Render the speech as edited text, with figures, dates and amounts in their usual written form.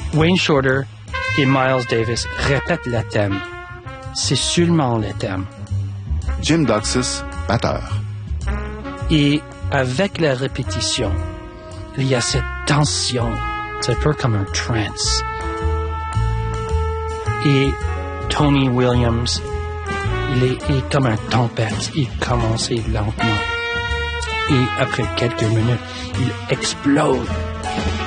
Wayne Shorter et Miles Davis répètent le thème. C'est seulement le thème. Jim Doxis, batteur. Et avec la répétition, il y a cette tension. C'est un peu comme un trance. Et Tony Williams, il est comme un tempête. Il commence lentement. Et après quelques minutes, il explose.